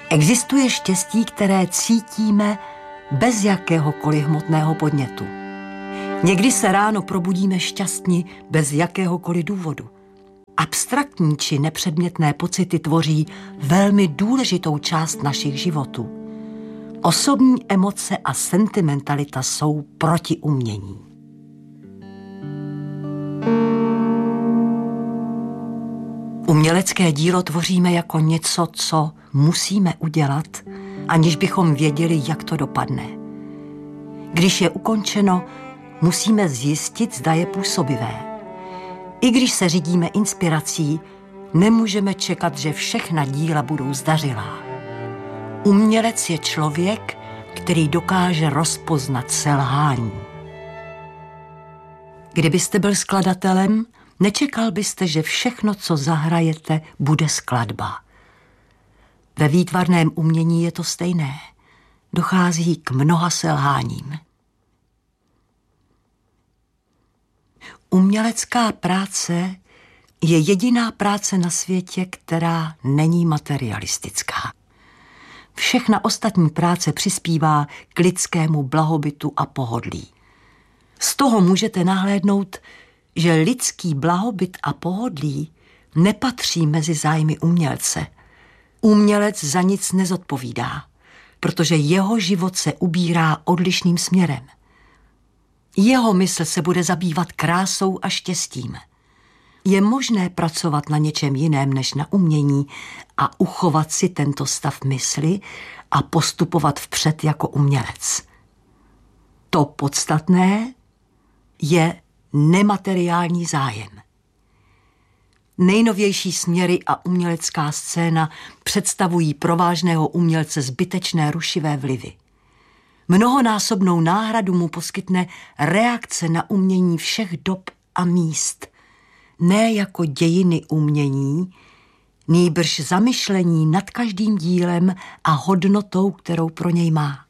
Existuje štěstí, které cítíme bez jakéhokoliv hmotného podnětu. Někdy se ráno probudíme šťastní bez jakéhokoliv důvodu. Abstraktní či nepředmětné pocity tvoří velmi důležitou část našich životů. Osobní emoce a sentimentalita jsou proti umění. Umělecké dílo tvoříme jako něco, co musíme udělat, aniž bychom věděli, jak to dopadne. Když je ukončeno, musíme zjistit, zda je působivé. I když se řídíme inspirací, nemůžeme čekat, že všechna díla budou zdařilá. Umělec je člověk, který dokáže rozpoznat selhání. Kdybyste byl skladatelem, nečekal byste, že všechno, co zahrajete, bude skladba. Ve výtvarném umění je to stejné. Dochází k mnoha selháním. Umělecká práce je jediná práce na světě, která není materialistická. Všechna ostatní práce přispívá k lidskému blahobytu a pohodlí. Z toho můžete nahlédnout, že lidský blahobyt a pohodlí nepatří mezi zájmy umělce. Umělec za nic nezodpovídá, protože jeho život se ubírá odlišným směrem. Jeho mysl se bude zabývat krásou a štěstím. Je možné pracovat na něčem jiném než na umění a uchovat si tento stav mysli a postupovat vpřed jako umělec. To podstatné je nemateriální zájem. Nejnovější směry a umělecká scéna představují pro vážného umělce zbytečné rušivé vlivy. Mnohonásobnou náhradu mu poskytne reakce na umění všech dob a míst. Ne jako dějiny umění, nýbrž zamyšlení nad každým dílem a hodnotou, kterou pro něj má.